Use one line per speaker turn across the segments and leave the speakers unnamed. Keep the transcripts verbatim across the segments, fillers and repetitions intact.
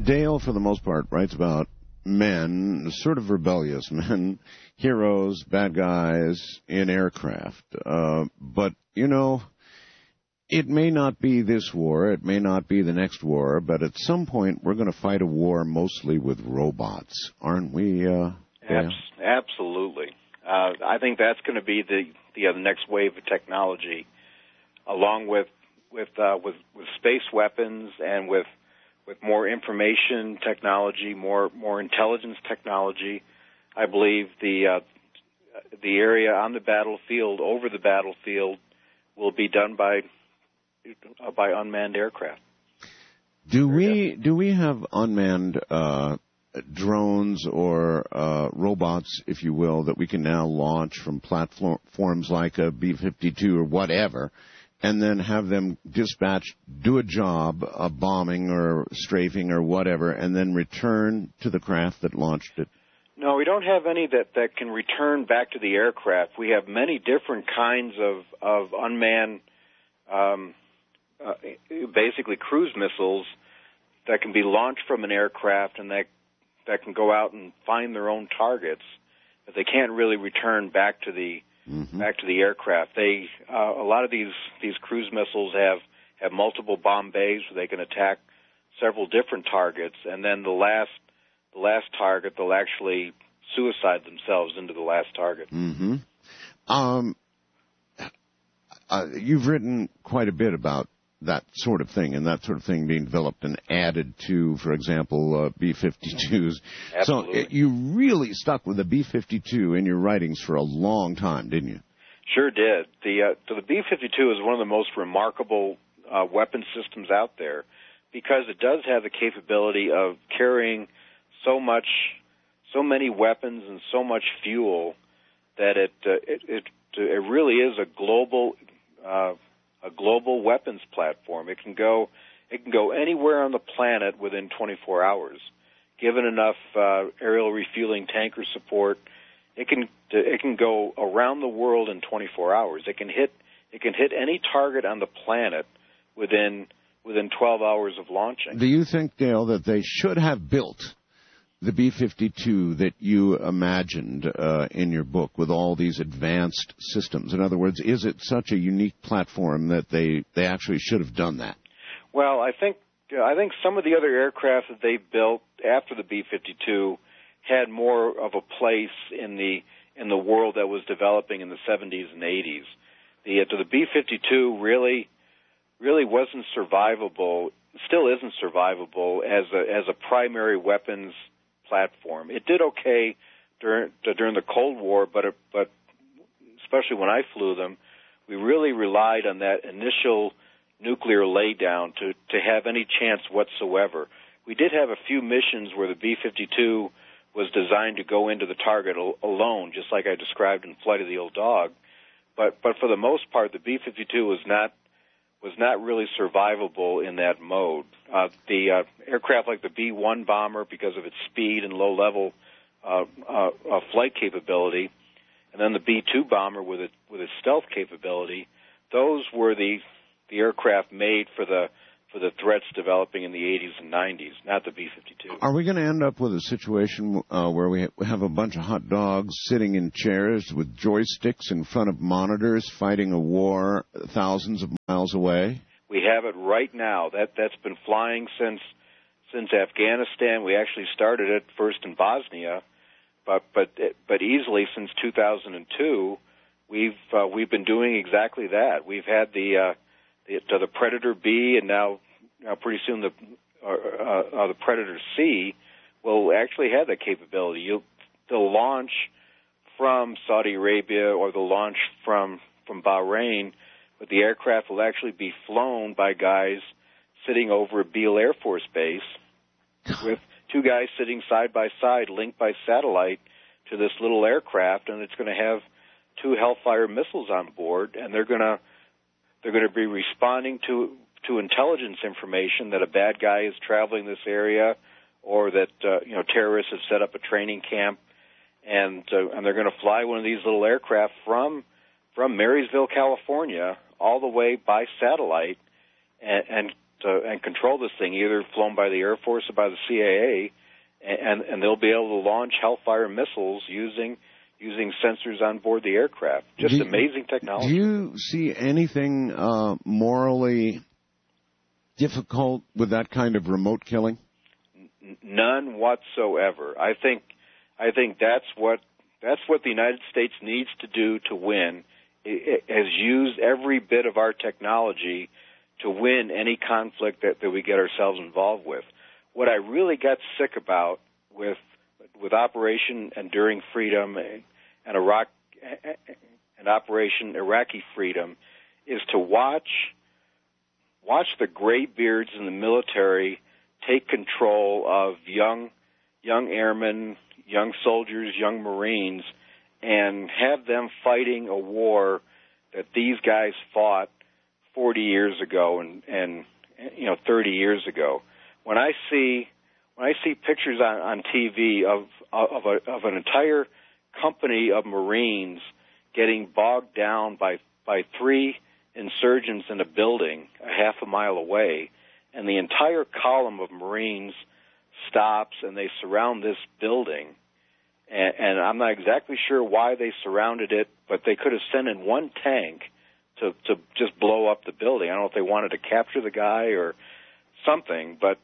Dale, for the most part, writes about men, sort of rebellious men, heroes, bad guys in aircraft. Uh, but, you know, it may not be this war, it may not be the next war, but at some point we're going to fight a war mostly with robots, aren't we, uh, Dale?
Abs- absolutely. Uh, I think that's going to be the the, uh, the next wave of technology, along with with uh, with, with space weapons and with with more information technology, more more intelligence technology. I believe the uh, the area on the battlefield, over the battlefield, will be done by uh, by unmanned aircraft.
Do we do we have unmanned uh, drones or uh, robots, if you will, that we can now launch from platforms like a B fifty-two or whatever, and then have them dispatched, do a job, a bombing or strafing or whatever, and then return to the craft that launched it?
No, we don't have any that, that can return back to the aircraft. We have many different kinds of, of unmanned, um, uh, basically cruise missiles that can be launched from an aircraft and that that can go out and find their own targets, but they can't really return back to the mm-hmm. back to the aircraft. They uh, a lot of these these cruise missiles have have multiple bomb bays where they can attack several different targets, and then the last the last target they'll actually suicide themselves into the last target.
Mm-hmm. Um, uh, you've written quite a bit about that sort of thing, and that sort of thing being developed and added to, for example, uh, B fifty-twos.
Absolutely.
So it, you really stuck with the B fifty-two in your writings for a long time, didn't you?
Sure did. The uh, so the B fifty-two is one of the most remarkable uh, weapon systems out there because it does have the capability of carrying so much, so many weapons and so much fuel that it uh, it, it it really is a global. Uh, a global weapons platform. It can go it can go anywhere on the planet within twenty-four hours. Given enough uh, aerial refueling tanker support, it can it can go around the world in twenty-four hours. It can hit it can hit any target on the planet within within twelve hours of launching.
Do you think, Dale, that they should have built the B fifty-two that you imagined uh, in your book with all these advanced systems? In other words, is it such a unique platform that they, they actually should have done that?
Well, I think I think some of the other aircraft that they built after the B fifty-two had more of a place in the in the world that was developing in the seventies and eighties. The uh, the B fifty-two really really wasn't survivable, still isn't survivable as a as a primary weapons platform. It did okay during during the Cold War, but it, but especially when I flew them, we really relied on that initial nuclear laydown to to have any chance whatsoever. We did have a few missions where the B fifty-two was designed to go into the target al- alone, just like I described in Flight of the Old Dog. But but for the most part, the B fifty-two was not was not really survivable in that mode. Uh, the uh, aircraft like the B one bomber, because of its speed and low-level uh, uh, uh, flight capability, and then the B two bomber with it with its stealth capability, those were the the aircraft made for the for the threats developing in the eighties and nineties, not the B fifty-two.
Are we going to end up with a situation uh, where we have a bunch of hot dogs sitting in chairs with joysticks in front of monitors fighting a war thousands of miles away?
We have it right now. That that's been flying since since Afghanistan. We actually started it first in Bosnia, but but but easily since two thousand two, we've uh, we've been doing exactly that. We've had the uh, the, to the Predator B, and now, now pretty soon the uh, uh, the Predator C will actually have that capability. You'll, they'll launch from Saudi Arabia or they'll launch from from Bahrain, but the aircraft will actually be flown by guys sitting over at Beale Air Force Base with two guys sitting side by side, linked by satellite to this little aircraft, and it's going to have two Hellfire missiles on board, and they're going to they're going to be responding to to intelligence information that a bad guy is traveling this area, or that uh, you know terrorists have set up a training camp, and uh, and they're going to fly one of these little aircraft from from Marysville, California, all the way by satellite, and, and to, and control this thing, either flown by the Air Force or by the C I A, and, and they'll be able to launch Hellfire missiles using using sensors on board the aircraft. Just
do,
amazing technology.
Do you see anything uh, morally difficult with that kind of remote killing?
N- none whatsoever. I think I think that's what that's what the United States needs to do to win. It has used every bit of our technology to win any conflict that, that we get ourselves involved with. What I really got sick about with with Operation Enduring Freedom and Iraq and Operation Iraqi Freedom is to watch watch the graybeards in the military take control of young young airmen, young soldiers, young Marines, and have them fighting a war that these guys fought forty years ago and, and you know thirty years ago. When I see when I see pictures on, on T V of of, a, of an entire company of Marines getting bogged down by by three insurgents in a building a half a mile away, and the entire column of Marines stops and they surround this building. And, and I'm not exactly sure why they surrounded it, but they could have sent in one tank to, to just blow up the building. I don't know if they wanted to capture the guy or something, but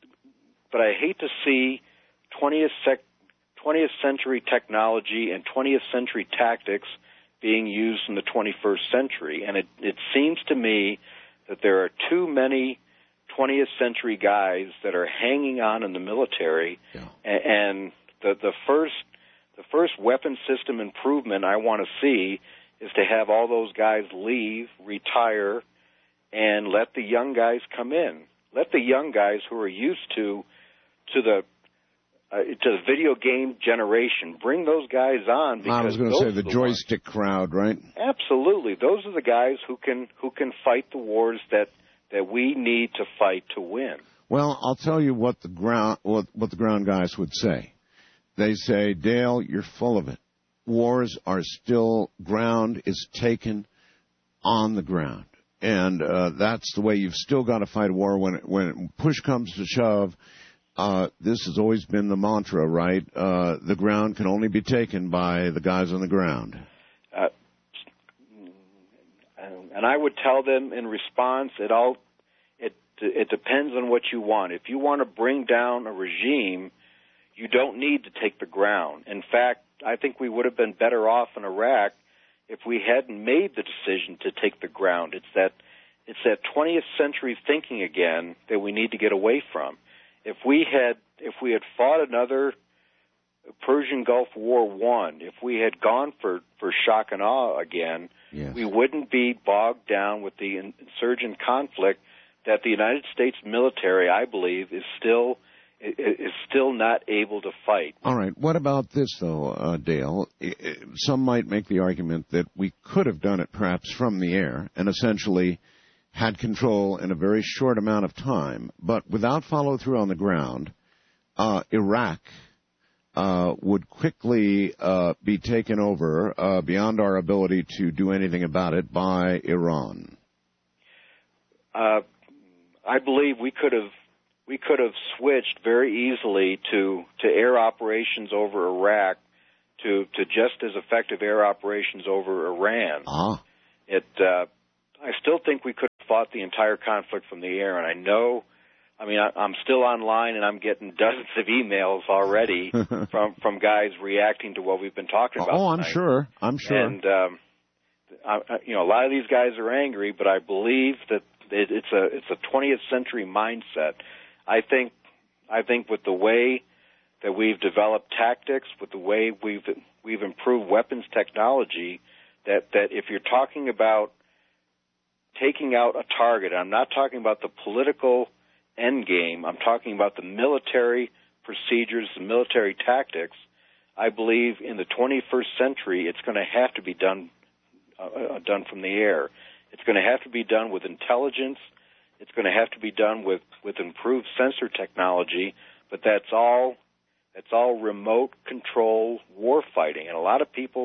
but I hate to see twentieth, sec, twentieth century technology and twentieth century tactics being used in the twenty-first century. And it, it seems to me that there are too many twentieth century guys that are hanging on in the military, yeah. and, and the the first the first weapon system improvement I want to see is to have all those guys leave, retire, and let the young guys come in. Let the young guys who are used to to the uh, to the video game generation, bring those guys on. Because
I was going to say the, the joystick ones. crowd, right?
Absolutely, those are the guys who can who can fight the wars that that we need to fight to win.
Well, I'll tell you what the ground what, what the ground guys would say. They say, Dale, you're full of it. Wars are still, ground is taken on the ground. And uh, that's the way you've still got to fight a war when it, when push comes to shove. Uh, this has always been the mantra, right? Uh, the ground can only be taken by the guys on the ground.
Uh, and I would tell them in response, it all it it depends on what you want. If you want to bring down a regime, you don't need to take the ground. In fact, I think we would have been better off in Iraq if we hadn't made the decision to take the ground. It's that it's that twentieth century thinking again that we need to get away from. If we had if we had fought another Persian Gulf War One, if we had gone for, for shock and awe again, yes. we wouldn't be bogged down with the insurgent conflict that the United States military, I believe, is still is still not able to fight.
All right. What about this, though, uh, Dale? Some might make the argument that we could have done it perhaps from the air and essentially had control in a very short amount of time, but without follow-through on the ground, uh, Iraq uh, would quickly uh, be taken over uh, beyond our ability to do anything about it by Iran.
Uh, I believe we could have we could have switched very easily to, to air operations over Iraq, to, to just as effective air operations over Iran.
Ah.
It. Uh, I still think we could have fought the entire conflict from the air, and I know, I mean, I, I'm still online, and I'm getting dozens of emails already from from guys reacting to what we've been talking about.
Oh, I'm
tonight.
sure. I'm sure.
And, um, I, you know, a lot of these guys are angry, but I believe that it, it's a it's a twentieth century mindset. I think I think with the way that we've developed tactics, with the way we've we've improved weapons technology, that, that if you're talking about taking out a target, I'm not talking about the political end game, I'm talking about the military procedures, the military tactics. I believe in the twenty-first century it's going to have to be done uh, done from the air. It's going to have to be done with intelligence. It's going to have to be done with, with improved sensor technology, but that's all that's all remote control war fighting. And a lot of people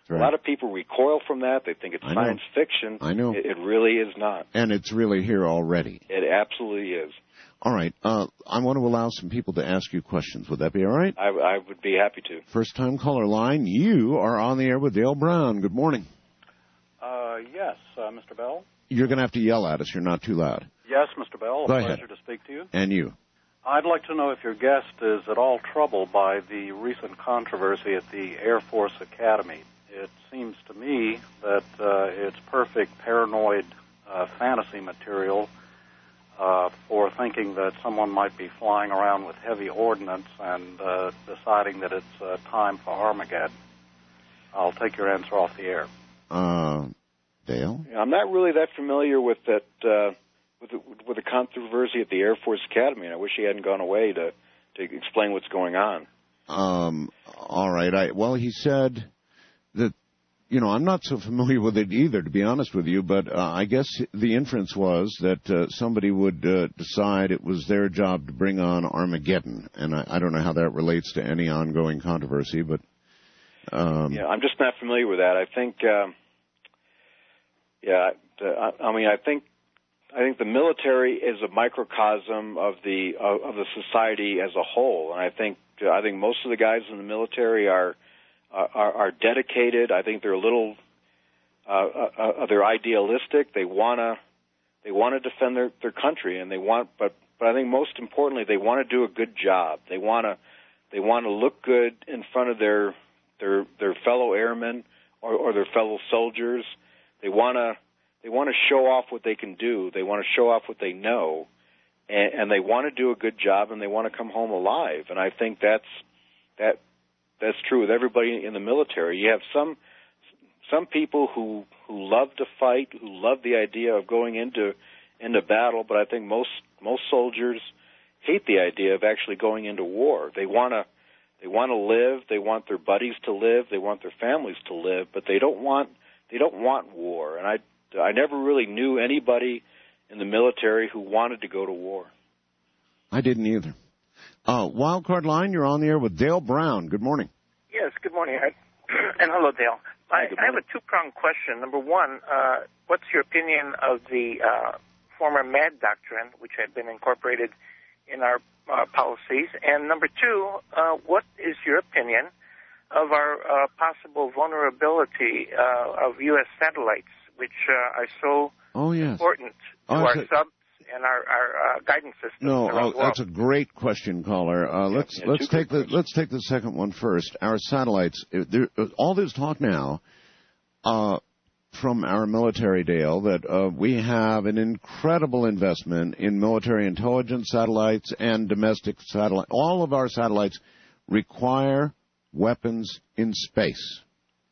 Right.
A lot of people recoil from that. They think it's
I
science
know.
fiction.
I know.
It, it really is not.
And it's really here already.
It absolutely is.
All right. Uh, I want to allow some people to ask you questions. Would that be all right?
I, I would be happy to.
First-time caller line. You are on the air with Dale Brown. Good morning.
Uh, yes, uh, Mister Bell.
You're going to have to yell at us. You're not too loud.
Yes, Mister Bell.
Go
A
ahead.
pleasure to speak to you.
And you.
I'd like to know if your guest is at all troubled by the recent controversy at the Air Force Academy. It seems to me that uh, it's perfect paranoid uh, fantasy material uh, for thinking that someone might be flying around with heavy ordnance and uh, deciding that it's uh, time for Armageddon. I'll take your answer off the air.
Uh, Dale?
I'm not really that familiar with that uh, with the, with the controversy at the Air Force Academy, and I wish he hadn't gone away to to explain what's going on.
Um, all right. I, well, he said that, you know, I'm not so familiar with it either, to be honest with you, but uh, I guess the inference was that uh, somebody would uh, decide it was their job to bring on Armageddon, and I, I don't know how that relates to any ongoing controversy, but... Um,
yeah, I'm just not familiar with that. I think, um, yeah, I, I mean, I think I think the military is a microcosm of the of, of the society as a whole, and I think I think most of the guys in the military are are, are dedicated. I think they're a little uh, uh, they're idealistic. They wanna they want to defend their, their country, and they want, but but I think most importantly, they want to do a good job. They want to they want to look good in front of their their their fellow airmen or, or their fellow soldiers. They want to they want to show off what they can do. They want to show off what they know, and, and they want to do a good job, and they want to come home alive. And I think that's that that's true with everybody in the military. You have some some people who who love to fight, who love the idea of going into into battle, but I think most most soldiers hate the idea of actually going into war. They want to They want to live. They want their buddies to live. They want their families to live, but they don't want they don't want war. And I I never really knew anybody in the military who wanted to go to war.
I didn't either. Uh, Wildcard Line, you're on the air with Dale Brown. Good morning.
Yes, good morning, Ed. And hello, Dale. I, I have a two-pronged question. Number one, uh, what's your opinion of the uh, former MAD doctrine, which had been incorporated in our uh, policies? And number two, uh, what is your opinion of our uh, possible vulnerability uh, of U S satellites, which uh, are so
oh, yes.
important to
oh,
our
a,
subs and our, our uh, guidance systems?
No,
around
oh,
the
that's a great question, caller. Uh,
yeah,
let's
yeah,
let's take the let's take the second one first. Our satellites. There, all this talk now. Uh, from our military, Dale, that uh, we have an incredible investment in military intelligence satellites and domestic satellite. All of our satellites require weapons in space.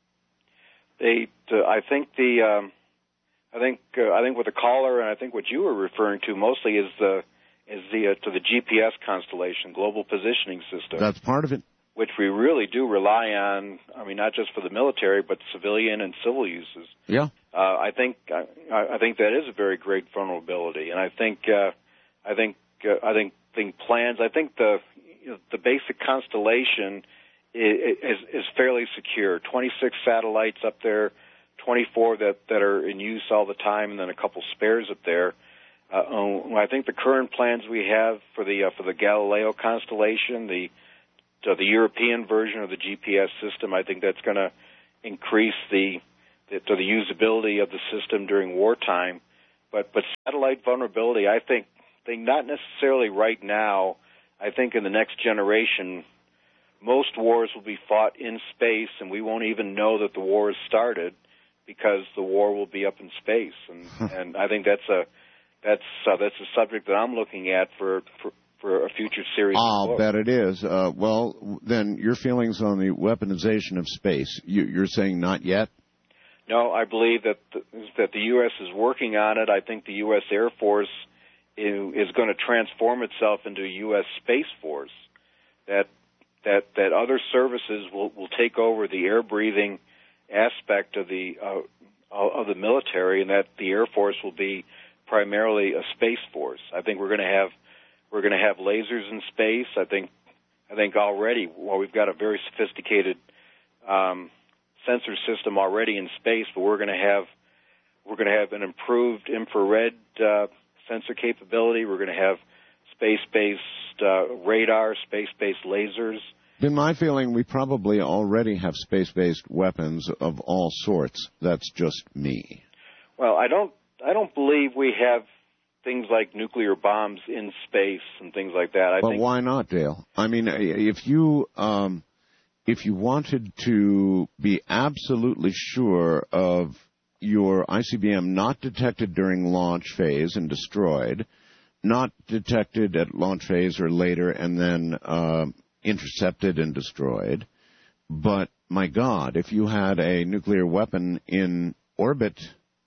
They, uh, I think the, um, I think uh, I think what the caller and I think what you were referring to mostly is the is the uh, to the G P S constellation, Global Positioning System.
That's part of it.
Which we really do rely on. I mean, not just for the military, but civilian and civil uses.
Yeah.
Uh, I think I, I think that is a very great vulnerability, and I think uh, I think uh, I think think plans. I think the you know, the basic constellation is, is is fairly secure. twenty-six satellites up there, twenty-four that that are in use all the time, and then a couple spares up there. Uh, I think the current plans we have for the uh, for the Galileo constellation, the So the European version of the G P S system, I think that's going to increase the, the to the usability of the system during wartime. But but satellite vulnerability, I think, think not necessarily right now. I think in the next generation, most wars will be fought in space, and we won't even know that the war has started because the war will be up in space. And and I think that's a that's uh, that's a subject that I'm looking at for. for for a future series
I'll
of books.
bet it is. Uh, well, then your feelings on the weaponization of space, you, you're saying not yet?
No, I believe that the, that the U S is working on it. I think the U S Air Force is, is going to transform itself into a U S Space Force. That that that other services will, will take over the air-breathing aspect of the uh, of the military, and that the Air Force will be primarily a space force. I think we're going to have We're going to have lasers in space. I think, I think already, well, we've got a very sophisticated um, sensor system already in space, but we're going to have we're going to have an improved infrared uh, sensor capability. We're going to have space-based uh, radar, space-based lasers.
In my feeling, we probably already have space-based weapons of all sorts. That's just me.
Well, I don't I don't believe we have things like nuclear bombs in space and things like that. I
but
think
why not, Dale? I mean, if you um, if you wanted to be absolutely sure of your I C B M not detected during launch phase and destroyed, not detected at launch phase or later and then uh, intercepted and destroyed, but my God, if you had a nuclear weapon in orbit,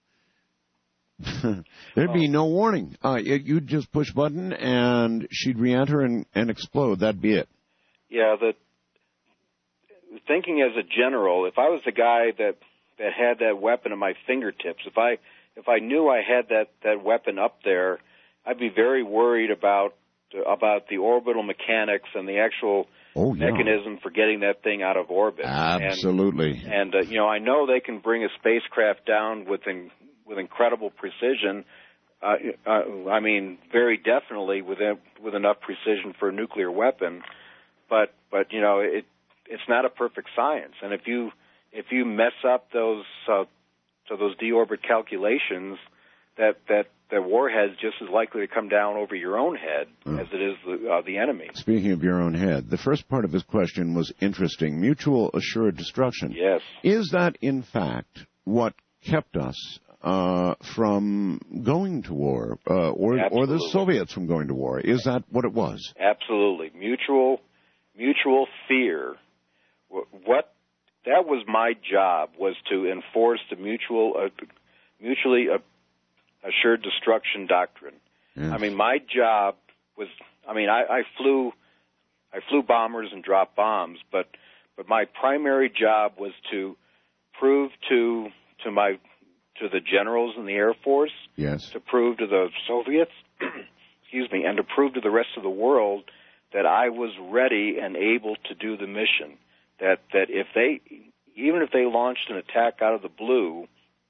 there'd be no warning. Uh, you'd just push button, and she'd re-enter and, and explode. That'd be it.
Yeah, the thinking as a general, if I was the guy that, that had that weapon at my fingertips, if I if I knew I had that, that weapon up there, I'd be very worried about about the orbital mechanics and the actual
oh, yeah.
mechanism for getting that thing out of orbit.
Absolutely.
And, and uh, you know, I know they can bring a spacecraft down within. with incredible precision, uh, uh, I mean, very definitely with with enough precision for a nuclear weapon, but but you know, it it's not a perfect science, and if you if you mess up those uh, so those deorbit calculations, that that the warhead's just as likely to come down over your own head mm. as it is the uh, the enemy.
Speaking of your own head, the first part of his question was interesting: mutual assured destruction.
Yes,
is that in fact what kept us Uh, from going to war, uh, or or the Soviets from going to war? Is that what it was?
Absolutely, mutual mutual fear. What that was my job, was to enforce the mutual uh, mutually uh, assured destruction doctrine.
Yes.
I mean, my job was. I mean, I, I flew I flew bombers and dropped bombs, but but my primary job was to prove to to my to the generals in the Air Force,
yes,
to prove to the Soviets, excuse me, and to prove to the rest of the world that I was ready and able to do the mission. That that if they, even if they launched an attack out of the blue,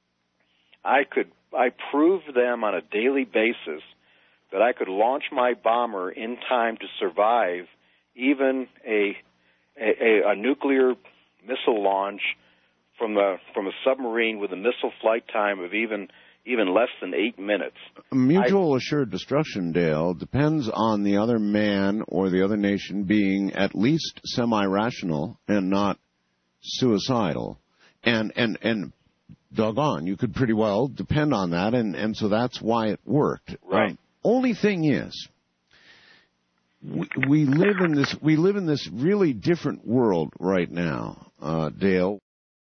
I could, I proved them on a daily basis that I could launch my bomber in time to survive even a a, a nuclear missile launch from a from a submarine with a missile flight time of even even less than eight minutes.
Mutual I, assured destruction, Dale, depends on the other man or the other nation being at least semi-rational and not suicidal. And and and doggone, you could pretty well depend on that, and, and so that's why it worked.
Right.
Um, only thing is, we, we live in this we live in this really different world right now, uh, Dale.